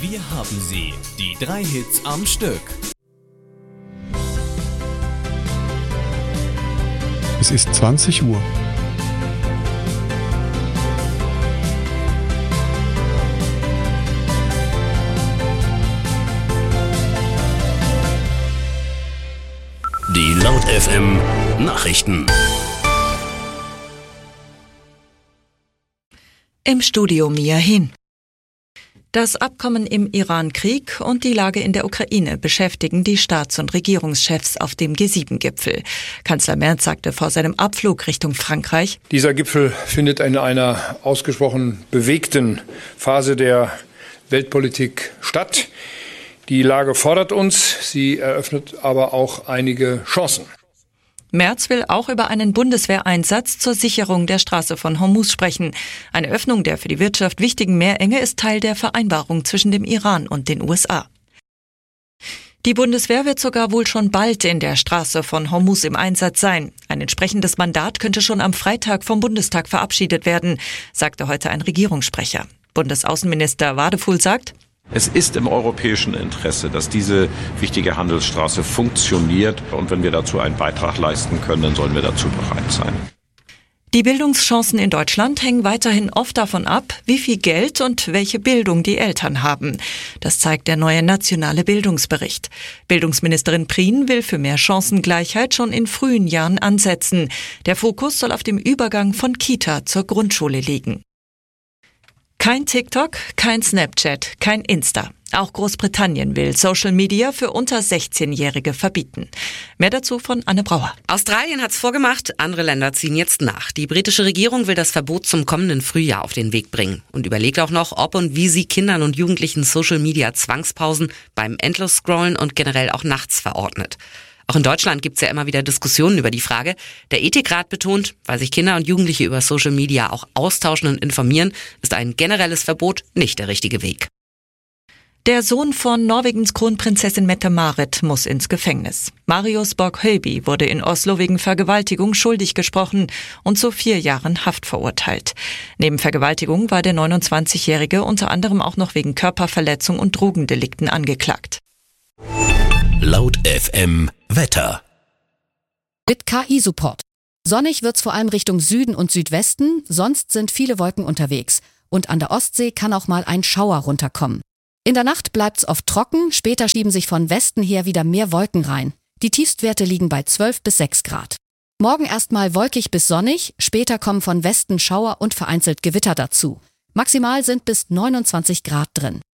Wir haben sie, die 3 Hits am Stück. Es ist 20 Uhr. Die Laut FM Nachrichten. Im Studio Mia Hin. Das Abkommen im Iran-Krieg und die Lage in der Ukraine beschäftigen die Staats- und Regierungschefs auf dem G7-Gipfel. Kanzler Merz sagte vor seinem Abflug Richtung Frankreich: Dieser Gipfel findet in einer ausgesprochen bewegten Phase der Weltpolitik statt. Die Lage fordert uns, sie eröffnet aber auch einige Chancen. Merz will auch über einen Bundeswehreinsatz zur Sicherung der Straße von Hormuz sprechen. Eine Öffnung der für die Wirtschaft wichtigen Meerenge ist Teil der Vereinbarung zwischen dem Iran und den USA. Die Bundeswehr wird sogar wohl schon bald in der Straße von Hormuz im Einsatz sein. Ein entsprechendes Mandat könnte schon am Freitag vom Bundestag verabschiedet werden, sagte heute ein Regierungssprecher. Bundesaußenminister Wadefuhl sagt: Es ist im europäischen Interesse, dass diese wichtige Handelsstraße funktioniert. Und wenn wir dazu einen Beitrag leisten können, dann sollen wir dazu bereit sein. Die Bildungschancen in Deutschland hängen weiterhin oft davon ab, wie viel Geld und welche Bildung die Eltern haben. Das zeigt der neue nationale Bildungsbericht. Bildungsministerin Prien will für mehr Chancengleichheit schon in frühen Jahren ansetzen. Der Fokus soll auf dem Übergang von Kita zur Grundschule liegen. Kein TikTok, kein Snapchat, kein Insta. Auch Großbritannien will Social Media für unter 16-Jährige verbieten. Mehr dazu von Anne Brauer. Australien hat's vorgemacht, andere Länder ziehen jetzt nach. Die britische Regierung will das Verbot zum kommenden Frühjahr auf den Weg bringen und überlegt auch noch, ob und wie sie Kindern und Jugendlichen Social Media Zwangspausen beim Endlos-Scrollen und generell auch nachts verordnet. Auch in Deutschland gibt's ja immer wieder Diskussionen über die Frage. Der Ethikrat betont, weil sich Kinder und Jugendliche über Social Media auch austauschen und informieren, ist ein generelles Verbot nicht der richtige Weg. Der Sohn von Norwegens Kronprinzessin Mette-Marit muss ins Gefängnis. Marius Borg-Hölby wurde in Oslo wegen Vergewaltigung schuldig gesprochen und zu 4 Jahren Haft verurteilt. Neben Vergewaltigung war der 29-Jährige unter anderem auch noch wegen Körperverletzung und Drogendelikten angeklagt. Laut FM Wetter. Mit KI-Support. Sonnig wird's vor allem Richtung Süden und Südwesten, sonst sind viele Wolken unterwegs. Und an der Ostsee kann auch mal ein Schauer runterkommen. In der Nacht bleibt's oft trocken, später schieben sich von Westen her wieder mehr Wolken rein. Die Tiefstwerte liegen bei 12 bis 6 Grad. Morgen erstmal wolkig bis sonnig, später kommen von Westen Schauer und vereinzelt Gewitter dazu. Maximal sind bis 29 Grad drin.